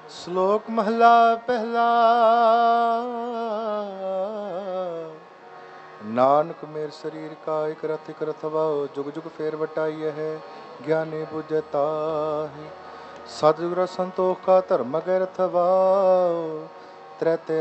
ਸ਼ਲੋਕ ਮਹਲਾ ਪਹਿਲਾ। ਨਾਨਕ ਮੇਰ ਸਰੀਰ ਕਾ ਇਕ ਰਥ ਇਕ ਰਥਵਾਓ, ਜੁਗ ਜੁਗ ਫੇਰ ਵਟਾਈ ਹੈ, ਗਿਆਨੀ ਬੁਝੈ ਤਾਹਿ। ਸਤਿਗੁਰ ਸੰਤੋਖ ਕਾ ਧਰਮ ਗੈ ਰਥਵਾਓ, ਤ੍ਰੈ ਤੇ